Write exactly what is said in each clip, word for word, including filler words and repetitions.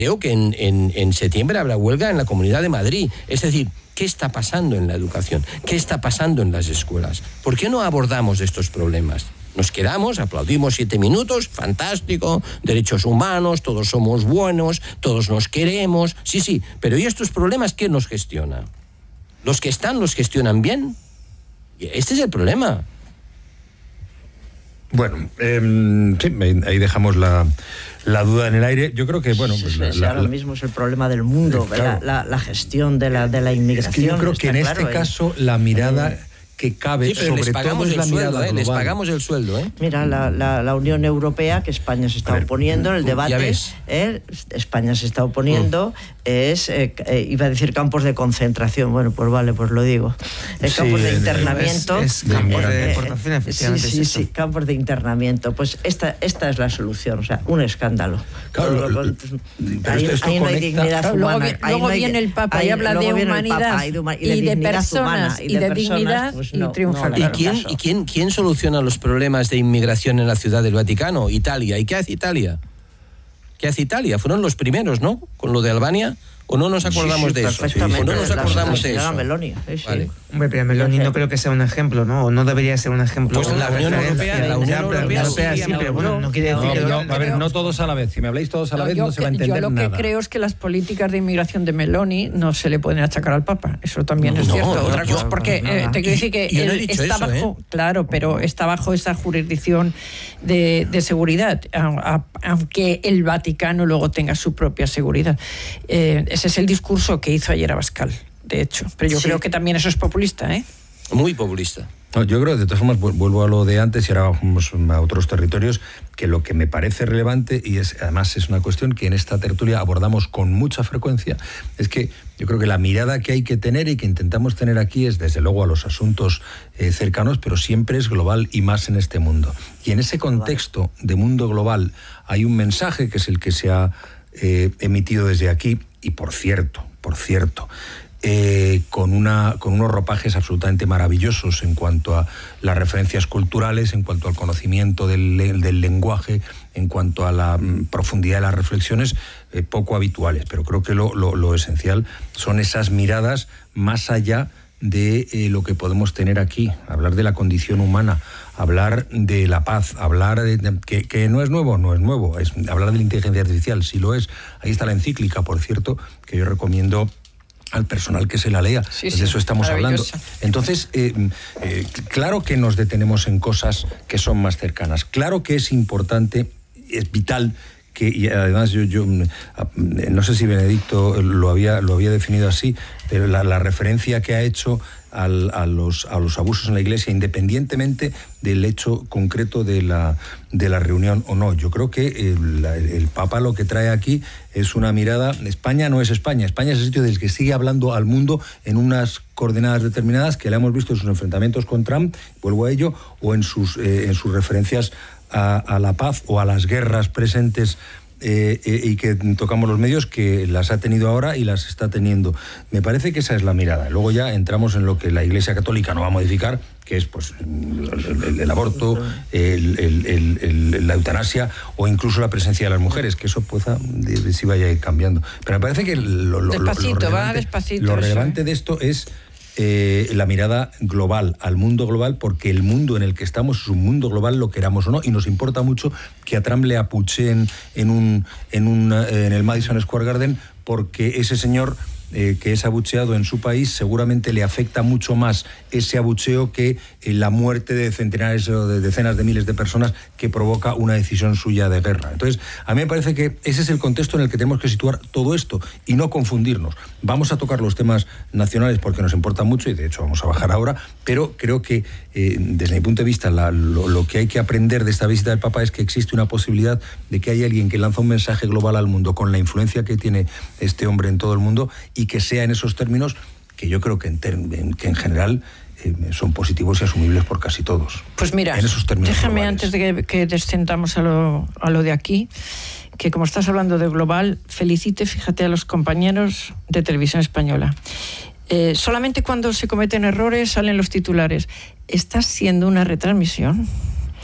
Creo que en, en, en septiembre habrá huelga en la Comunidad de Madrid. Es decir, ¿qué está pasando en la educación? ¿Qué está pasando en las escuelas? ¿Por qué no abordamos estos problemas? Nos quedamos, aplaudimos siete minutos, fantástico, derechos humanos, todos somos buenos, todos nos queremos. Sí, sí, pero ¿y estos problemas quién los gestiona? ¿Los que están los gestionan bien? Este es el problema. Bueno, eh, sí, ahí dejamos la, la duda en el aire. Yo creo que, bueno... Sí, pues sí, la, sí, la, ahora la, mismo es el problema del mundo, claro. la, la, la gestión de la, de la inmigración. Es que yo creo que en claro, este caso la mirada... Eh, que cabe, sí, pero sobre les pagamos todo es la el sueldo, mirada eh, les global. pagamos el sueldo, ¿eh? Mira, la, la, la Unión Europea, que España se está ver, oponiendo en el debate, eh, España se está oponiendo, mm. es, eh, eh, iba a decir campos de concentración, bueno, pues vale, pues lo digo. Eh, sí, campos de internamiento. Es, es campos de deportación, eh, efectivamente. Sí, sí, es sí, campos de internamiento. Pues esta, esta es la solución, o sea, un escándalo. Claro, lo, lo, pero ahí, esto ahí no hay dignidad claro, humana. Luego, vi, luego no hay, viene el Papa hay, y habla de humanidad y de, huma, y y de, de personas humana, y de, de personas, dignidad pues no, y triunfa. No, ¿Y quién, ¿Y quién, quién soluciona los problemas de inmigración en la Ciudad del Vaticano? Italia. ¿Y qué hace Italia? ¿Qué hace Italia? Fueron los primeros, ¿no? Con lo de Albania. ¿O no nos acordamos sí, sí, de eso? Perfectamente. ¿O no nos acordamos la, la de eso? Meloni, sí, sí. Vale. Hombre, pero Meloni no creo que sea un ejemplo, ¿no? O no debería ser un ejemplo. Pues la Unión Europea, la Unión Europea, Europea sí, sí, pero bueno, no quiere decir no, que... no, No, a ver, no todos a la vez. Si me habláis todos a la no, vez no que, se va a entender nada. Yo lo nada. que creo es que las políticas de inmigración de Meloni no se le pueden achacar al Papa. Eso también no, es cierto. No, Otra yo, cosa, porque eh, te quiero decir que yo no he él dicho está eso, bajo, ¿eh? claro, pero está bajo esa jurisdicción de, de seguridad, a, a, aunque el Vaticano luego tenga su propia seguridad. Eh, ese es el discurso que hizo ayer Abascal, de hecho. Pero yo sí. creo que también eso es populista, ¿eh? Muy populista. No, yo creo, de todas formas, vuelvo a lo de antes y ahora vamos a otros territorios, que lo que me parece relevante, y es además es una cuestión que en esta tertulia abordamos con mucha frecuencia, es que yo creo que la mirada que hay que tener y que intentamos tener aquí es, desde luego, a los asuntos eh, cercanos, pero siempre es global y más en este mundo. Y en ese contexto de mundo global hay un mensaje que es el que se ha eh, emitido desde aquí, y por cierto, por cierto, Eh, con, una, con unos ropajes absolutamente maravillosos en cuanto a las referencias culturales, en cuanto al conocimiento del, del lenguaje, en cuanto a la mm, profundidad de las reflexiones, eh, poco habituales. Pero creo que lo, lo, lo esencial son esas miradas más allá de eh, lo que podemos tener aquí, hablar de la condición humana, hablar de la paz, hablar de, de que, que no es nuevo, no es nuevo, es hablar de la inteligencia artificial, sí lo es. Ahí está la encíclica, por cierto, que yo recomiendo al personal que se la lea, sí, de sí, eso estamos hablando. Entonces, eh, eh, claro que nos detenemos en cosas que son más cercanas, claro que es importante, es vital, que, y además yo, yo no sé si Benedicto lo había, lo había definido así, pero la, la referencia que ha hecho al, a, los, a los abusos en la Iglesia, independientemente del hecho concreto de la, de la reunión o no. Yo creo que el, el Papa lo que trae aquí es una mirada... España no es España, España es el sitio del que sigue hablando al mundo en unas coordenadas determinadas que la hemos visto en sus enfrentamientos con Trump, vuelvo a ello, o en sus, eh, en sus referencias a, a la paz o a las guerras presentes Eh, eh, y que tocamos los medios, que las ha tenido ahora y las está teniendo. Me parece que esa es la mirada. Luego ya entramos en lo que la Iglesia Católica no va a modificar, que es pues el, el, el aborto, el, el, el, el, la eutanasia o incluso la presencia de las mujeres, que eso pueda si vaya a ir cambiando. Pero me parece que lo, lo, despacito, lo, lo va despacito. Lo relevante de esto es Eh, la mirada global, al mundo global, porque el mundo en el que estamos es un mundo global, lo queramos o no, y nos importa mucho que a Trump le apucheen en, un, en, un, en el Madison Square Garden, porque ese señor eh, que es abucheado en su país seguramente le afecta mucho más ese abucheo que eh, la muerte de centenares o de decenas de miles de personas que provoca una decisión suya de guerra. Entonces, a mí me parece que ese es el contexto en el que tenemos que situar todo esto y no confundirnos. Vamos a tocar los temas nacionales porque nos importa mucho y de hecho vamos a bajar ahora, pero creo que eh, desde mi punto de vista la, lo, lo que hay que aprender de esta visita del Papa es que existe una posibilidad de que haya alguien que lanza un mensaje global al mundo con la influencia que tiene este hombre en todo el mundo y que sea en esos términos que yo creo que en, ter, en, que en general eh, son positivos y asumibles por casi todos. Pues mira, en esos términos déjame globales. antes de que, que descendamos a lo, a lo de aquí, que como estás hablando de global, felicite, fíjate, a los compañeros de Televisión Española. Eh, solamente cuando se cometen errores salen los titulares. ¿Está siendo una retransmisión?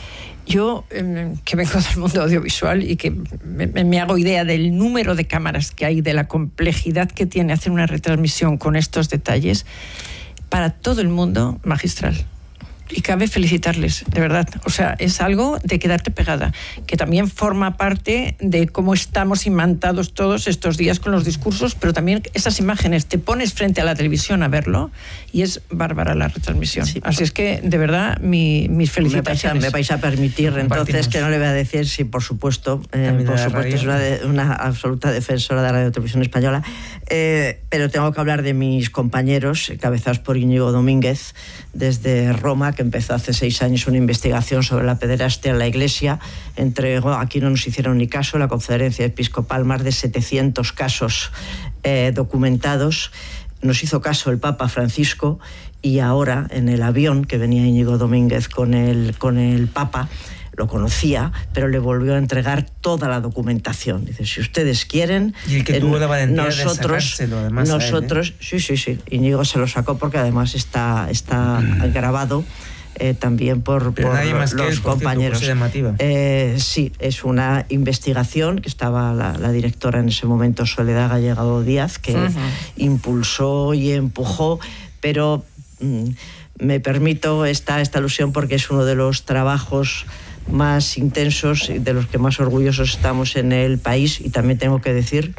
Yo, eh, que vengo del mundo audiovisual y que me, me hago idea del número de cámaras que hay, de la complejidad que tiene hacer una retransmisión con estos detalles, para todo el mundo, magistral. Y cabe felicitarles, de verdad. O sea, es algo de quedarte pegada, que también forma parte de cómo estamos imantados todos estos días con los discursos, pero también esas imágenes, te pones frente a la televisión a verlo y es bárbara la retransmisión. Sí. Así es que, de verdad, mi, mis felicitaciones. Me vais a, me vais a permitir, entonces, que no le voy a decir, sí, por supuesto, eh, por supuesto, es una, de, una absoluta defensora de la Radio Televisión Española, eh, pero tengo que hablar de mis compañeros, encabezados por Íñigo Domínguez, desde Roma, que empezó hace seis años una investigación sobre la pederastia en la Iglesia, entregó, aquí no nos hicieron ni caso, la Conferencia Episcopal, más de setecientos casos eh, documentados, nos hizo caso el Papa Francisco, y ahora en el avión que venía Íñigo Domínguez con el, con el Papa, lo conocía, pero le volvió a entregar toda la documentación. Dice, si ustedes quieren... Y el que en, tuvo la valentía nosotros, de sacárselo, además, nosotros, a él, ¿eh? sí, sí, sí, Íñigo se lo sacó porque además está, está mm. grabado eh, también por, por más los él, por compañeros. Cierto, eh, sí, es una investigación que estaba la, la directora en ese momento, Soledad Gallegado Díaz, que uh-huh. impulsó y empujó, pero mm, me permito esta, esta alusión porque es uno de los trabajos más intensos y de los que más orgullosos estamos en el país, y también tengo que decir,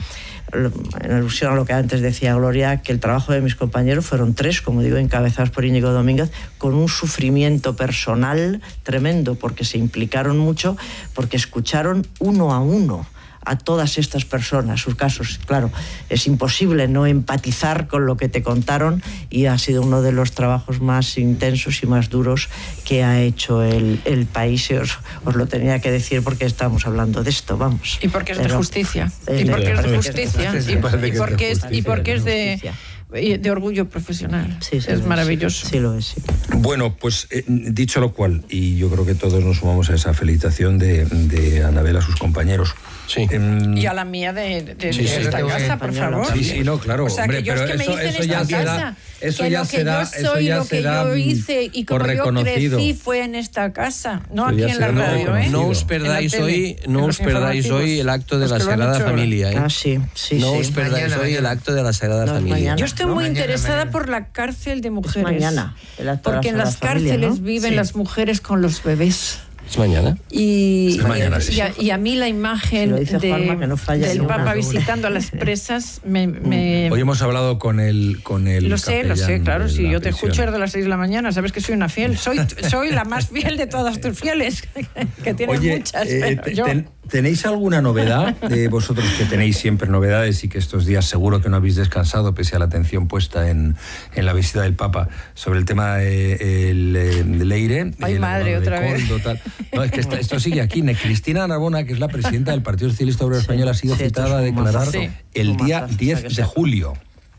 en alusión a lo que antes decía Gloria, que el trabajo de mis compañeros fueron tres, como digo, encabezados por Íñigo Domínguez, con un sufrimiento personal tremendo, porque se implicaron mucho, porque escucharon uno a uno a todas estas personas, sus casos. Claro, es imposible no empatizar con lo que te contaron, y ha sido uno de los trabajos más intensos y más duros que ha hecho el, el país, y os, os lo tenía que decir porque estamos hablando de esto, vamos. Y porque es Pero, de justicia. Y porque es de justicia. Y porque es, y porque es de... de orgullo profesional. Sí, sí, es maravilloso. Sí, lo es. Sí. Bueno, pues eh, dicho lo cual, y yo creo que todos nos sumamos a esa felicitación de, de Anabel a sus compañeros. Sí. Um, y a la mía de, de, sí, de sí, esta sí, casa, por favor. Sí, sí, no, claro. O sea, hombre, que yo pero es que eso, me hice eso en ya esta será, casa. eso que ya lo que será, yo soy, eso ya lo que será yo hice y como yo crecí fue en esta casa, no aquí en la radio, ¿eh? No os perdáis hoy, no os perdáis hoy el acto de la Sagrada Familia, ¿eh? Ah, sí, sí, no sí. os perdáis hoy el acto de la Sagrada Familia. Yo estoy muy interesada por la cárcel de mujeres. Mañana. Porque en las cárceles viven las mujeres con los bebés. ¿Es mañana? Y, es mañana, sí. y, a, y a mí la imagen de, Juanma, no del Papa visitando a las presas me, me... Hoy hemos hablado con el con el Lo sé, lo sé, claro, si yo te escucho desde las seis de la mañana, sabes que soy una fiel, soy, soy la más fiel de todas tus fieles, que tienes Oye, muchas, eh, pero yo... ten, ¿tenéis alguna novedad? De vosotros que tenéis siempre novedades y que estos días seguro que no habéis descansado pese a la atención puesta en, en la visita del Papa sobre el tema de, el, el Leire. Ay, el madre, otra Coldo, vez. Tal. No, es que esto, esto sigue aquí. Cristina Narbona, que es la presidenta del Partido Socialista Obrero Español, ha sido sí, citada a declarar sí. el día diez de julio.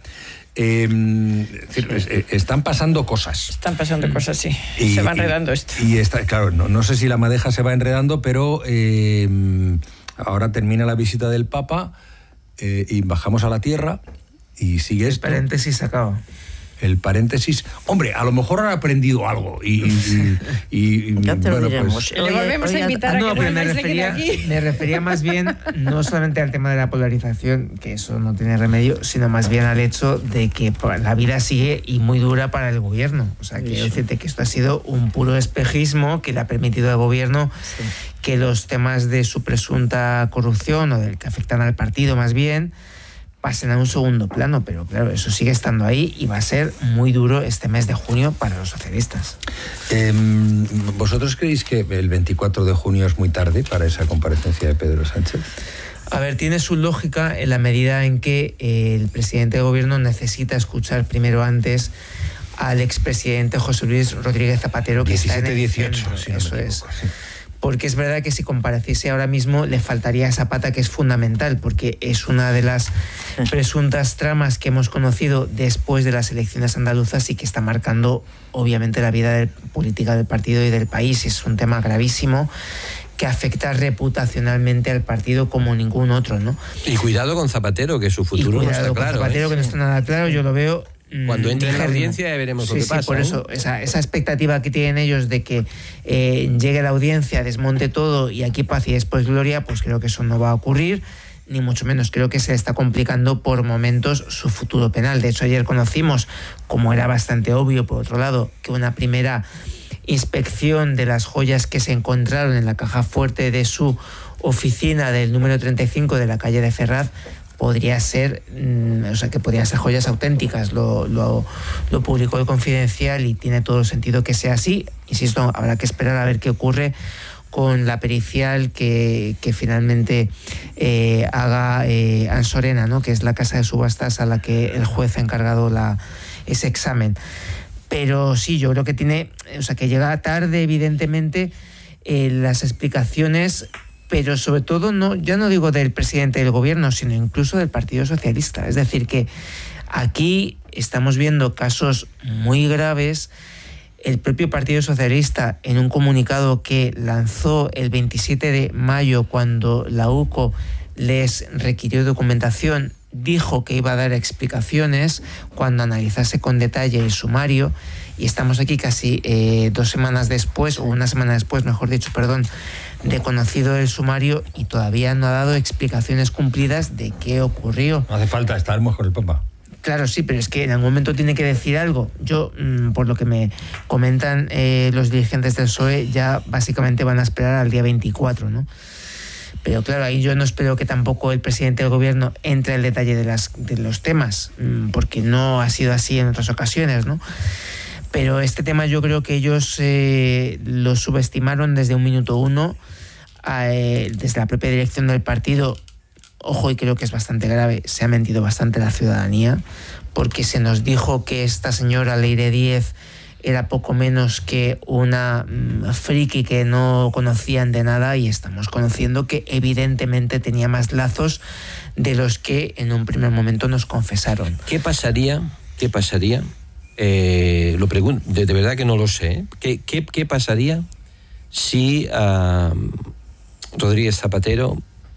Eh, es decir, están pasando cosas. Están pasando cosas, sí. Y, se va enredando y, esto. Y está, claro, no, no sé si la madeja se va enredando, pero eh, ahora termina la visita del Papa eh, y bajamos a la tierra y sigue esto. El paréntesis acaba. El paréntesis, hombre, a lo mejor han aprendido algo y, y, y, y ya te bueno, lo diremos. Pues, le volvemos a invitar a no, que pero no me refería, me refería más bien no solamente al tema de la polarización, que eso no tiene remedio, sino más bien al hecho de que la vida sigue y muy dura para el gobierno. O sea, quiero decirte que esto ha sido un puro espejismo que le ha permitido al gobierno sí. que los temas de su presunta corrupción o del que afectan al partido más bien pasen a un segundo plano, pero claro, eso sigue estando ahí y va a ser muy duro este mes de junio para los socialistas. Eh, ¿Vosotros creéis que el veinticuatro de junio es muy tarde para esa comparecencia de Pedro Sánchez? A ver, tiene su lógica en la medida en que el presidente de gobierno necesita escuchar primero antes al expresidente José Luis Rodríguez Zapatero, que está en el dieciocho, centro, si no eso me equivoco, es. Sí. Porque es verdad que si compareciese ahora mismo le faltaría esa pata que es fundamental, porque es una de las presuntas tramas que hemos conocido después de las elecciones andaluzas y que está marcando obviamente la vida del, política del partido y del país. Es un tema gravísimo que afecta reputacionalmente al partido como ningún otro, ¿no? Y cuidado con Zapatero, que su futuro no está claro. Cuidado con Zapatero, ¿eh? que no está nada claro, yo lo veo Cuando entre en la digérrimo. audiencia ya veremos Sí, lo que sí, pasa. por ¿eh? eso, esa, esa expectativa que tienen ellos de que eh, llegue la audiencia, desmonte todo y aquí paz y después gloria, pues creo que eso no va a ocurrir, ni mucho menos. Creo que se está complicando por momentos su futuro penal. De hecho, ayer conocimos, como era bastante obvio, por otro lado, que una primera inspección de las joyas que se encontraron en la caja fuerte de su oficina del número treinta y cinco de la calle de Ferraz podría ser, o sea, que podrían ser joyas auténticas. Lo, lo, lo publicó el Confidencial y tiene todo el sentido que sea así. Insisto, habrá que esperar a ver qué ocurre con la pericial que, que finalmente eh, haga eh, Ansorena, ¿no? Que es la casa de subastas a la que el juez ha encargado la, ese examen. Pero sí, yo creo que tiene, o sea, que llega tarde, evidentemente, eh, las explicaciones, pero sobre todo, no, ya no digo del presidente del gobierno, sino incluso del Partido Socialista. Es decir, que aquí estamos viendo casos muy graves. El propio Partido Socialista, en un comunicado que lanzó el veintisiete de mayo, cuando la U C O les requirió documentación, dijo que iba a dar explicaciones cuando analizase con detalle el sumario, y estamos aquí casi eh, dos semanas después, o una semana después, mejor dicho, perdón, de conocido el sumario, y todavía no ha dado explicaciones cumplidas de qué ocurrió. No hace falta estar mejor el Papa. Claro, sí, pero es que en algún momento tiene que decir algo. Yo, mmm, por lo que me comentan eh, los dirigentes del P S O E, ya básicamente van a esperar al día veinticuatro, ¿no? Pero claro, ahí yo no espero que tampoco el presidente del gobierno entre al detalle de, las, de los temas, mmm, porque no ha sido así en otras ocasiones, ¿no? Pero este tema yo creo que ellos eh, lo subestimaron desde un minuto uno, eh, desde la propia dirección del partido. Ojo, y creo que es bastante grave, se ha mentido bastante la ciudadanía, porque se nos dijo que esta señora Leire Díez era poco menos que una mmm, friki que no conocían de nada, y estamos conociendo que evidentemente tenía más lazos de los que en un primer momento nos confesaron. ¿Qué pasaría? ¿Qué pasaría? Eh, lo pregunto, de, de verdad que no lo sé. ¿Qué, qué, qué pasaría si uh, Rodríguez Zapatero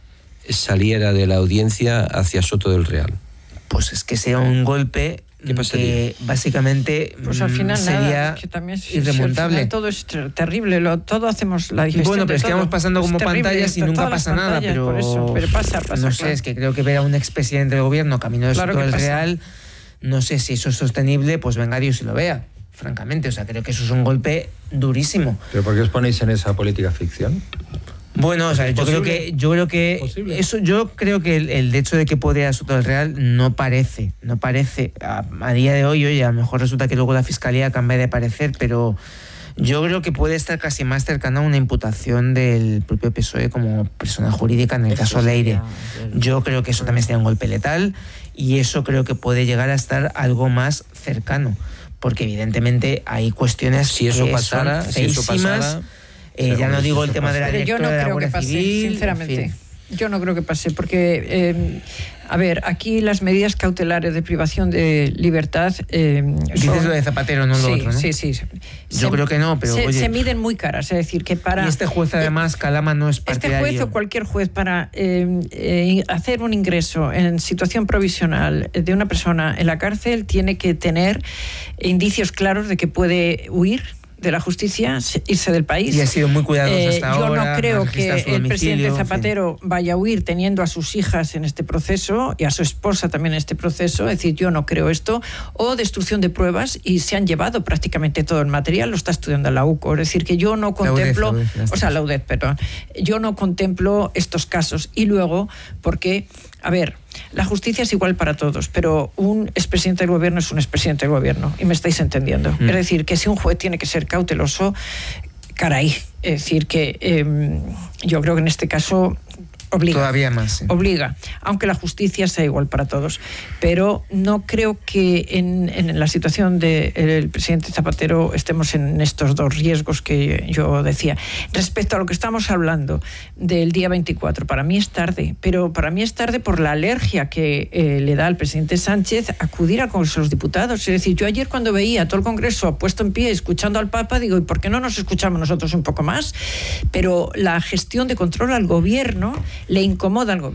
saliera de la audiencia hacia Soto del Real? Pues es que sería un golpe que básicamente pues al final sería nada, que también es, irremontable. Al final todo es terrible, lo, todo hacemos la digestión. Bueno, pero es que vamos pasando como es terrible, pantallas y nunca pasa nada, pero, por eso, pero pasa, pasa, no claro. sé, es que creo que ver a un expresidente del gobierno camino de claro Soto del pasa. Real, no sé si eso es sostenible, pues venga Dios y lo vea, francamente. O sea, creo que eso es un golpe durísimo. ¿Pero por qué os ponéis en esa política ficción? Bueno, o sea, yo creo que yo creo que ¿Posible? eso yo creo que el, el hecho de que podría Soto del Real no parece, no parece a, a día de hoy, oye, a lo mejor resulta que luego la fiscalía cambia de parecer, pero yo creo que puede estar casi más cercana a una imputación del propio P S O E como persona jurídica en el Eso caso Leire. sería, Yo creo que eso también sería un golpe letal, y eso creo que puede llegar a estar algo más cercano, porque evidentemente hay cuestiones Si eso que pasara, son si eso feísimas. pasara, Eh, ya no digo el tema de la Pero yo directora no de la creo que Guardia pase, Civil, sinceramente. en fin. Yo no creo que pase, porque, eh, a ver, aquí las medidas cautelares de privación de libertad... Eh, Dices son, lo de Zapatero, no lo sí, otro, ¿no? Sí, sí. Yo creo que no, pero se, oye... se miden muy caras, es decir, que para... Y este juez, además, Calama no es partidario. Este juez o cualquier juez, para eh, eh, hacer un ingreso en situación provisional de una persona en la cárcel, tiene que tener indicios claros de que puede huir de la justicia, irse del país. Y ha sido muy cuidadoso eh, hasta yo ahora. no creo no que registra su el presidente domicilio, Zapatero vaya a huir teniendo a sus hijas en este proceso y a su esposa también en este proceso. Es decir, yo no creo esto. O destrucción de pruebas, y se han llevado prácticamente todo el material, lo está estudiando la U C O. Es decir, que yo no contemplo... La U D E C, la U D E C, o sea, la U D E C, perdón. Yo no contemplo estos casos. Y luego, porque... A ver, la justicia es igual para todos, pero un expresidente del gobierno es un expresidente del gobierno, y me estáis entendiendo. Mm. Es decir, que si un juez tiene que ser cauteloso, caray. Es decir, que eh, yo creo que en este caso... Obliga, Todavía más. Sí. Obliga, aunque la justicia sea igual para todos. Pero no creo que en, en la situación del presidente Zapatero estemos en estos dos riesgos que yo decía. Respecto a lo que estamos hablando del día veinticuatro, para mí es tarde, pero para mí es tarde por la alergia que eh, le da al presidente Sánchez acudir al Congreso de los Diputados. Es decir, yo ayer cuando veía a todo el Congreso puesto en pie escuchando al Papa, digo, ¿y por qué no nos escuchamos nosotros un poco más? Pero la gestión de control al gobierno le incomoda al gobierno.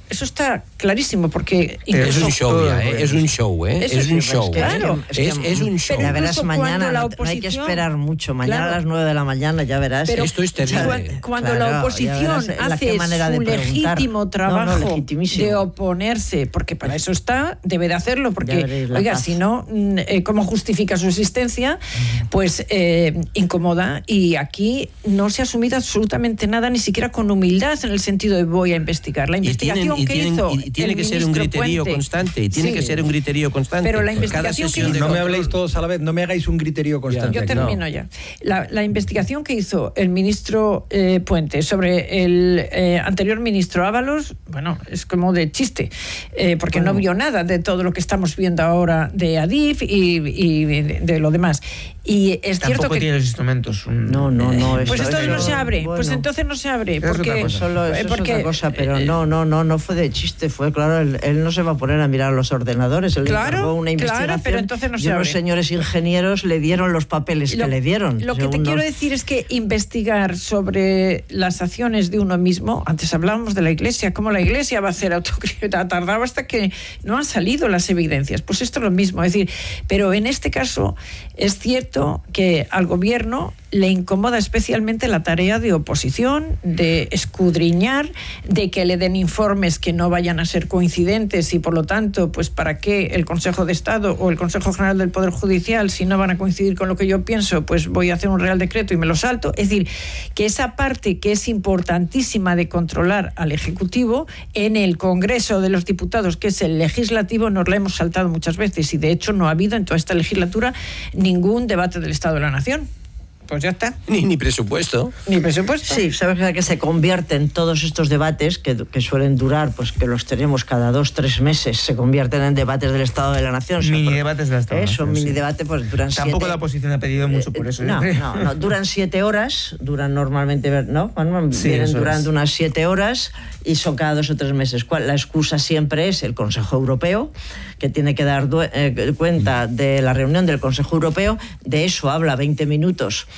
eso está clarísimo, porque es un show, ya, ¿eh? es un show, ¿eh? Eso es un sí, show, claro. es, es, es un show. Ya verás mañana, la no, no hay que esperar mucho. Mañana claro. a las nueve de la mañana ya verás. Pero esto es terrible. Cuando, cuando claro, la oposición verás, hace su legítimo trabajo no, no, de oponerse, porque para eso está, debe de hacerlo, porque, oiga, paz. si no, eh, ¿cómo justifica su existencia? Pues eh, incomoda, y aquí no se ha asumido absolutamente nada, ni siquiera con humildad, en el sentido de voy a investigar. La investigación y tienen, y que tienen, hizo y tiene que ser un criterio Puente, constante, y tiene sí, que ser un criterio constante. Pero la investigación que hizo, no me habléis todos a la vez, no me hagáis un criterio constante. Yo termino no. ya. La, la investigación que hizo el ministro eh, Puente sobre el eh, anterior ministro Ábalos, bueno, es como de chiste, eh, porque bueno. no vio nada de todo lo que estamos viendo ahora de Adif y, y de, de lo demás. Y es Tampoco cierto que tiene los instrumentos. Un... No, no, no. Pues eso, entonces eso, no se abre. bueno, pues entonces no se abre. Porque, pues solo, eso porque, es otra cosa, pero no, no, no, no fue de chiste, fue claro, él, él no se va a poner a mirar los ordenadores, él claro, una investigación. Claro, pero entonces no se y abre. Los señores ingenieros le dieron los papeles lo, que le dieron. Lo que te quiero los... decir es que investigar sobre las acciones de uno mismo, antes hablábamos de la Iglesia, cómo la Iglesia va a hacer autocrítica, tardaba hasta que no han salido las evidencias. Pues esto es lo mismo, es decir, pero en este caso es cierto que al gobierno le incomoda especialmente la tarea de oposición, de escudriñar, de que le den informes que no vayan a ser coincidentes y por lo tanto, pues para qué el Consejo de Estado o el Consejo General del Poder Judicial, si no van a coincidir con lo que yo pienso, pues voy a hacer un Real Decreto y me lo salto. Es decir, que esa parte que es importantísima de controlar al Ejecutivo, en el Congreso de los Diputados, que es el legislativo, nos la hemos saltado muchas veces y de hecho no ha habido en toda esta legislatura ningún debate del Estado de la Nación. Pues ya está. Ni, ni presupuesto. Ni presupuesto. Sí, sabes que se convierten todos estos debates que, que suelen durar, pues que los tenemos cada dos, tres meses, se convierten en debates del Estado de la Nación. Mini o sea, debates del Estado de la Nación. Eso, sí. mini debate, pues duran Tampoco siete... la oposición ha pedido mucho por eso. Eh, no, no, no, duran siete horas, duran normalmente, ¿no? Bueno, sí, vienen durando es. unas siete horas y son cada dos o tres meses. La excusa siempre es el Consejo Europeo, que tiene que dar eh, cuenta de la reunión del Consejo Europeo. De eso habla veinte minutos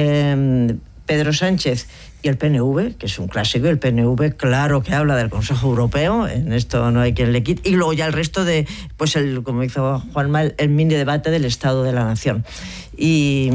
eh, Pedro Sánchez y el P N V, que es un clásico. El P N V, claro que habla del Consejo Europeo, en esto no hay quien le quite. Y luego ya el resto de, pues el, como hizo Juanma, el, el mini debate del Estado de la Nación. Y,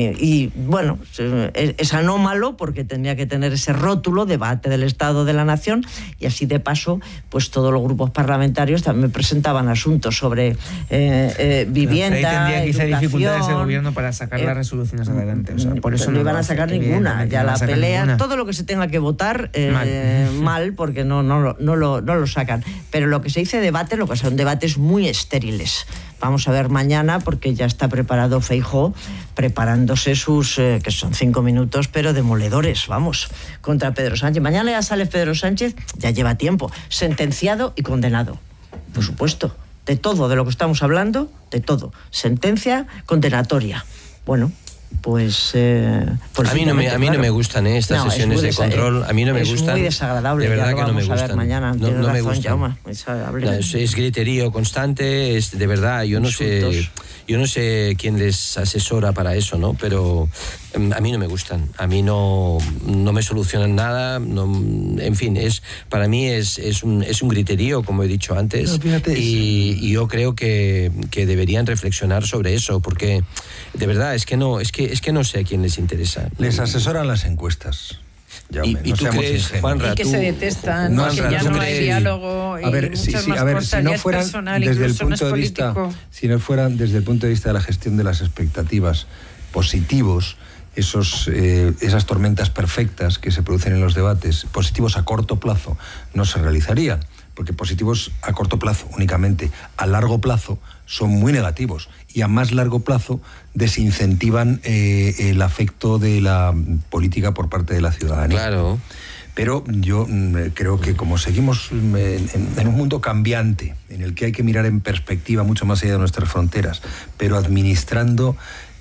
y bueno, es, es anómalo porque tendría que tener ese rótulo, debate del Estado de la Nación, y así de paso, pues todos los grupos parlamentarios también presentaban asuntos sobre eh, eh, vivienda, pero ahí tendría quizá dificultades el gobierno para sacar eh, las resoluciones adelante. O sea, por eso no, no iban a sacar ninguna, ya no la pelea, ninguna. Todo lo que se tenga que votar eh, mal. mal, porque no, no, no, no, lo, no lo sacan. Pero lo que se dice debate, lo que son debates muy estériles. Vamos a ver mañana, porque ya está preparado Feijóo, preparándose sus, eh, que son cinco minutos, pero demoledores, vamos, contra Pedro Sánchez. Mañana ya sale Pedro Sánchez, ya lleva tiempo, sentenciado y condenado, por supuesto, de todo, de lo que estamos hablando, de todo. Sentencia condenatoria. Bueno, pues... Eh, pues a mí, no me, a mí claro. no me gustan eh, estas no, sesiones de control, a mí no me es gustan. Es muy desagradable, de verdad ya que no me gustan. A ver mañana, no, no razón, me gustan. Jaume, no, es, es griterío constante, es de verdad, yo no Insultos. sé... Yo no sé quién les asesora para eso, ¿no? Pero a mí no me gustan, a mí no, no me solucionan nada, no, en fin, es para mí es, es, un, es un griterío, como he dicho antes, no, fíjate, y, y yo creo que, que deberían reflexionar sobre eso, porque de verdad es que no, es que, es que no sé a quién les interesa. Les asesoran las encuestas. Y, y no tú crees, Juanra, y que tú, se detestan, no, que ya no hay diálogo y a ver, muchas sí, sí, más a ver, cosas, si no ya fueran es personal, desde el incluso punto no es de vista, político. si no fueran desde el punto de vista de la gestión de las expectativas positivos, esos, eh, esas tormentas perfectas que se producen en los debates, positivos a corto plazo, no se realizarían. Porque positivos a corto plazo únicamente, a largo plazo son muy negativos y a más largo plazo desincentivan eh, el afecto de la política por parte de la ciudadanía. Claro. Pero yo mm, creo que como seguimos en, en, en un mundo cambiante, en el que hay que mirar en perspectiva mucho más allá de nuestras fronteras, pero administrando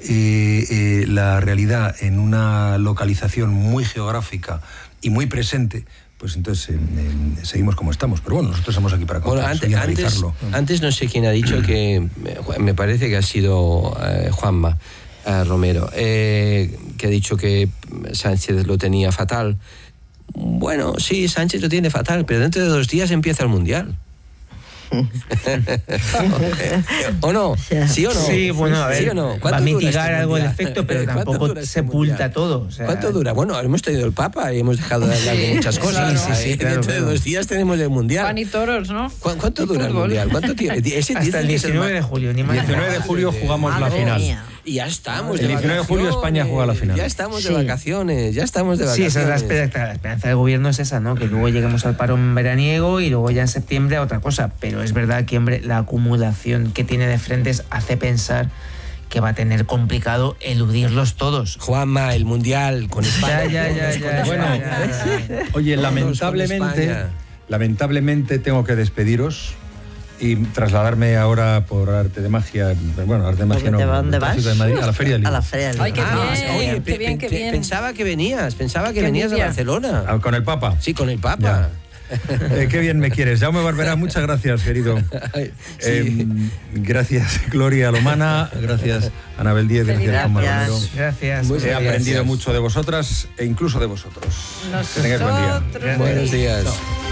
eh, eh, la realidad en una localización muy geográfica y muy presente, pues entonces eh, eh, seguimos como estamos. Pero bueno, nosotros estamos aquí para bueno, antes, y antes, antes no sé quién ha dicho que, me parece que ha sido eh, Juanma eh, Romero, eh, que ha dicho que Sánchez lo tenía fatal. Bueno, sí, Sánchez lo tiene fatal, pero dentro de dos días empieza el Mundial. ¿O no? ¿Sí o no? Sí, bueno, a ver, ¿Sí o no? va a mitigar este algo el mundial? efecto, pero tampoco este sepulta mundial? todo. O sea, ¿Cuánto dura? Bueno, hemos tenido el Papa y hemos dejado de hablar de muchas cosas. claro. Sí, sí, Ahí, claro, dentro claro. de dos días tenemos el Mundial. Pan y toros, ¿no? ¿Cu- ¿Cuánto Y dura el fútbol. Mundial? ¿Cuánto tiene? Ese hasta dicen el que es el diecinueve ma- de julio, ni más. diecinueve de julio jugamos la Madre final. mía. Y ya estamos El de diecinueve de julio España juega la final. Ya estamos de Sí. vacaciones, ya estamos de Sí, vacaciones. esa es la esperanza, la esperanza del gobierno es esa, ¿no? Que luego lleguemos al parón veraniego y luego ya en septiembre a otra cosa. Pero es verdad que, hombre, la acumulación que tiene de frentes hace pensar que va a tener complicado eludirlos todos. Juanma, el Mundial con España. Ya, ya, ya, ya, Bueno, ya, ya, ya. Oye, Vámonos con lamentablemente, España. lamentablemente tengo que despediros y trasladarme ahora por arte de magia, bueno, arte de magia no, ¿De dónde por el tráfico vas? de Madrid, a la Feria del A la Libro. Feria del Ay, qué Libro. bien. Ah, oye, qué pe- bien, qué pe- bien. pensaba que venías, pensaba que Qué venías de envidia. Barcelona. Ah, ¿Con el Papa? Sí, con el Papa. Eh, qué bien me quieres. Jaume Barberá, muchas gracias, querido. Ay, sí. Eh, gracias, Gloria Lomana. Gracias, Anabel Díez. Gracias, Juanma Gracias. Romero. Gracias. Muy He bien. aprendido Gracias. mucho de vosotras e incluso de vosotros. Que tengáis buen día. Nosotros. Buenos días. Chao.